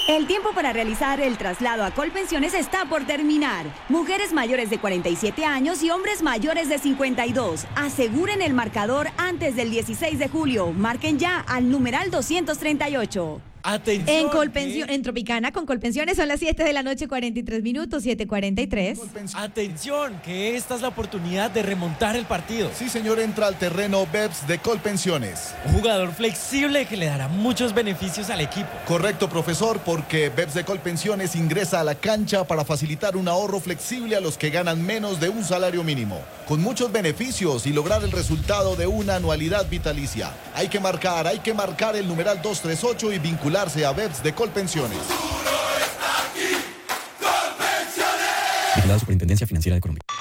El tiempo para realizar el traslado a Colpensiones está por terminar. Mujeres mayores de 47 años y hombres mayores de 52. Aseguren el marcador antes del 16 de julio. Marquen ya al numeral 238. Atención. En Tropicana con Colpensiones son las 7 de la noche, 43 minutos, 7:43. Atención, que esta es la oportunidad de remontar el partido. Sí, señor, entra al terreno BEPS de Colpensiones. Un jugador flexible que le dará muchos beneficios al equipo. Correcto, profesor, porque BEPS de Colpensiones ingresa a la cancha para facilitar un ahorro flexible a los que ganan menos de un salario mínimo, con muchos beneficios y lograr el resultado de una anualidad vitalicia. Hay que marcar el numeral 238 y vincularse a BEPS de Colpensiones. Vigilado Superintendencia Financiera de Colombia.